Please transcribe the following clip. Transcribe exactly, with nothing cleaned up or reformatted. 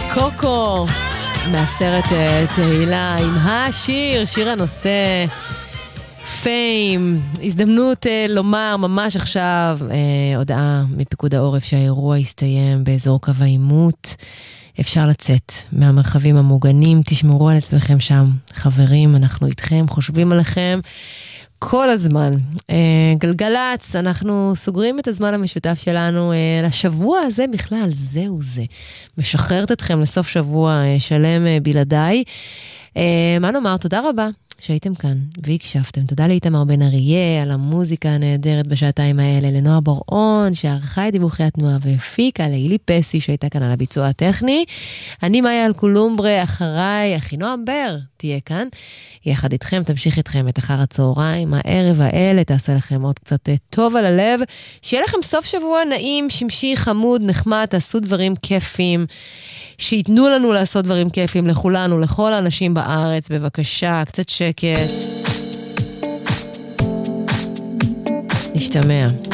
קוקו מהסרט תהילה עם השיר, שיר הנושא פיים. הזדמנות לומר ממש עכשיו הודעה מפיקוד העורף שהאירוע הסתיים באזור קו העימות. אפשר לצאת מהמרחבים המוגנים, תשמרו על עצמכם שם, חברים, אנחנו איתכם, חושבים עליכם כל הזמן. גלגלץ, אנחנו סוגרים את הזמן המשותף שלנו לשבוע הזה בכלל, זהו זה. משחררת אתכם לסוף שבוע שלם בלעדיי. מה נאמר? תודה רבה שהייתם כאן והקשבתם. תודה לאיתמר בן אריה על המוזיקה הנהדרת בשעתיים האלה, לנועה בר-און שערכה את דיווחי התנועה והפיקה, לאילי פסי שהייתה כאן על הביצוע הטכני. אני מאיה אלקולומברה, אחריי אחינועם בר תהיה כאן יחד איתכם, תמשיך איתכם את אחר הצהריים, הערב האלה תעשה לכם עוד קצת טוב על הלב, שיהיה לכם סוף שבוע נעים, שמשי, חמוד, נחמד, תעשו דברים כיפים, שיתנו לנו לעשות דברים כיפים לכולנו, לכל האנשים בארץ, בבקשה, קצת שקט. נשתמע.